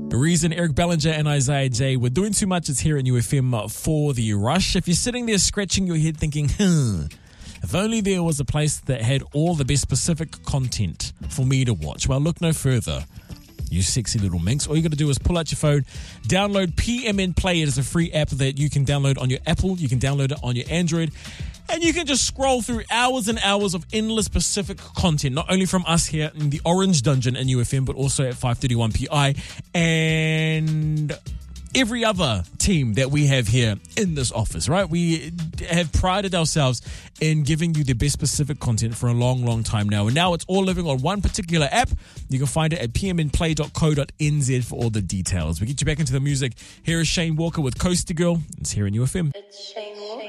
The reason Eric Bellinger and Isaiah J were doing too much is here at UFM for The Rush. If you're sitting there scratching your head thinking, if only there was a place that had all the best Pacific content for me to watch. Well, look no further, you sexy little minx. All you got to do is pull out your phone, download PMN Play. It is a free app that you can download on your Apple, you can download it on your Android, and you can just scroll through hours and hours of endless Pacific content, not only from us here in the Orange Dungeon in UFM, but also at 531 PI and every other team that we have here in this office, right? We have prided ourselves in giving you the best Pacific content for a long, long time now. And now it's all living on one particular app. You can find it at pmnplay.co.nz for all the details. We get you back into the music. Here is Shane Walker with Coaster Girl. It's here in UFM. It's Shane Walker.